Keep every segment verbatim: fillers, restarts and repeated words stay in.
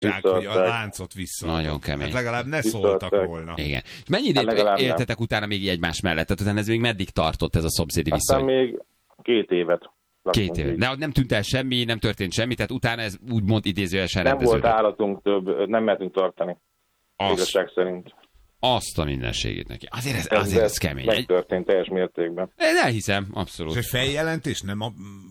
hogy a láncot vissza. Nagyon kemény. Hát legalább ne szóltak volna. Igen. És mennyi időt hát éltetek nem. utána még egymás mellett? Tehát utána ez még meddig tartott ez a szomszédi viszony? Aztán még két évet. Két évet. De nem tűnt el semmi, nem történt semmi, tehát utána ez úgymond idézőjelesen nem rendeződött. Nem volt állatunk több, nem mertünk tartani. Azt, igazság szerint. Azt a mindenségét neki. Azért ez, azért ez, ez kemény. Megtörtént teljes mértékben. Én elhiszem, abszolút. És feljelentést nem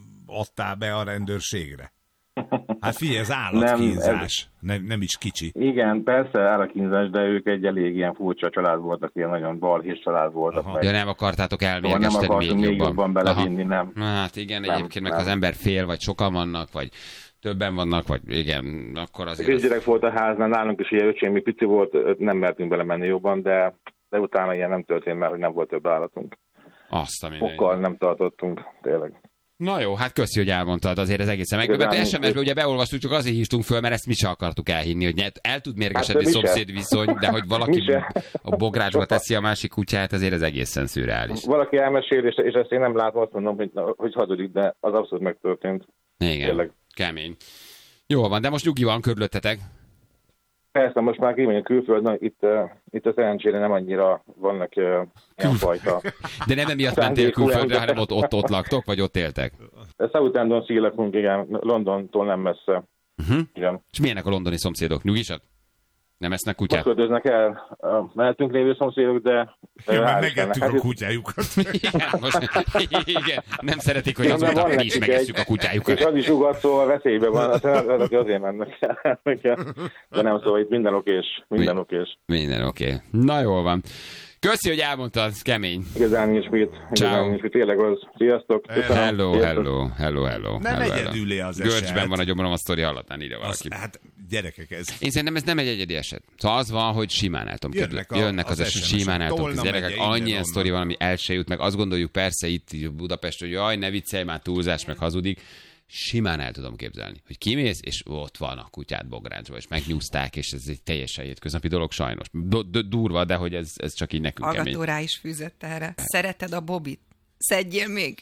adtál be a rendőrségre? Hát figyelj, ez állatkínzás. Nem, nem, nem is kicsi. Igen, persze állatkínzás, de ők egy elég ilyen furcsa család voltak, ilyen nagyon balhés család voltak. Meg. Ja, nem akartátok elmérgesteni szóval még jobban. még jobban belevinni, nem. Hát igen, nem, egyébként nem. meg az ember fél, vagy sokan vannak, vagy többen vannak, vagy igen, akkor azért... A kisgyerek volt a háznál, nálunk is ilyen öcsém, mi pici volt, nem mertünk belemenni jobban, de, de utána ilyen nem történt, mert hogy nem volt több állatunk. Azt a Fokkal nem tartottunk, tényleg. Na jó, hát köszi, hogy elmondtad, azért ez egészen megdöbbent. es em es-ből ugye beolvastuk, csak azért hívtunk föl, mert ezt mi sem akartuk elhinni, hogy el tud mérgesedni hát, szomszéd viszony, de hogy valaki a bográsba teszi a másik kutyát, azért ez egészen szürreális. Valaki elmesél, és, és ezt én nem látom, azt mondom, hogy, hogy hazudik, de az abszolút megtörtént. Igen, tényleg. Kemény. Jó van, de most nyugi van körülöttetek. Persze, most már kimegyünk külföldön, itt, uh, itt a szerencsére nem annyira vannak uh, ilyen fajta. De nem emiatt mentél külföldre, hanem ott, ott, ott laktok, vagy ott éltek? Southampton-on lakunk, igen, Londontól nem messze. Uh-huh. Igen. És milyenek a londoni szomszédok? Nyugisak? Nem esznek kutyát? Most költöznek el a mellettünk lévő szomszédok, de... Ja, már megettük a kutyájukat. Igen, most, igen, nem szeretik, hogy az utat mi is megesszük a kutyájukat. És az is ugat, szóval veszélyben van, azok azért mennek el. De nem, szóval itt minden okés. Minden okés. Minden oké. Na jól van. Köszi, hogy elmondtad, kemény. Igazán nincs mit. Igazán nincs mit. Tényleg az. Sziasztok. Köszönöm. Hello, hello, hello, hello. Nem egyedüli az eset. Görcsben van a gyomrom, a sztori hallatán ide valaki. Az, hát gyerekek ez. Én szerintem ez nem egy egyedi eset. Szóval az van, hogy simán el tudom Jönnek, a, Jönnek az, az eset, simán el tudom gyerekek. Annyi sztori van, ami el se jut, meg azt gondoljuk persze itt Budapesten, hogy jaj, ne viccelj, már túlzás, meg hazudik. Simán el tudom képzelni, hogy kimész, és ott van a kutyát bográcsba, és megnyúzták, és ez egy teljesen hétköznapi dolog sajnos. D- durva, de hogy ez, ez csak így nekünk kemény. Hallgató rá is fűzött erre. Szereted a Bobit? Szedjél még!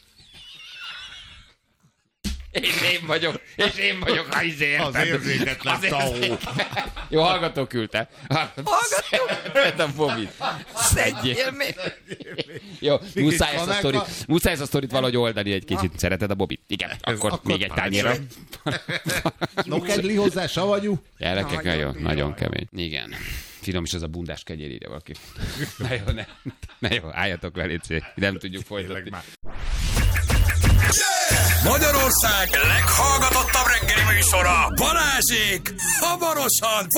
És én vagyok, és én vagyok a izért. Az érzéketlen tahó. Jó, hallgató küldte. Hallgató? Szedd a Bobit. Szedjél még. Jó, muszáj ezt, a sztorit, muszáj ezt a sztorit valahogy oldani egy kicsit. Szereted a Bobit? Igen, akkor, akkor még egy tányérra. Nokedli hozzá, savanyú. Gyerekek, nagyon, nagyon kemény. Igen. Finom is az a bundás kegyér, ide valaki. Na jó, ne, ne jó, álljatok le, légy, nem tudjuk folytatni. Magyarország leghallgatottabb reggeli műsora, Balázsék hamarosan